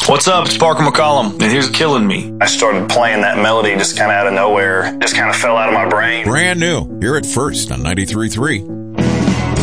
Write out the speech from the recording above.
What's up? It's Parker McCollum, and here's Killing Me. I started playing that melody just kind of out of nowhere. Just kind of fell out of my brain. Brand new, here at First on 93.3.